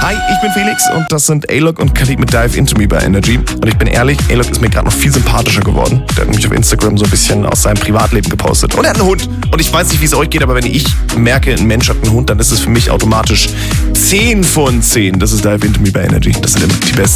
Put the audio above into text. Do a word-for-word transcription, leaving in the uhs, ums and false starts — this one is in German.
Hi, ich bin Felix und das sind A-Log und Khalid mit Dive Into Me bei Energy. Und ich bin ehrlich, A-Log ist mir gerade noch viel sympathischer geworden. Der hat nämlich auf Instagram so ein bisschen aus seinem Privatleben gepostet. Und er hat einen Hund. Und ich weiß nicht, wie es euch geht, aber wenn ich merke, ein Mensch hat einen Hund, dann ist es für mich automatisch zehn von zehn. Das ist Dive Into Me bei Energy. Das sind immer die besten.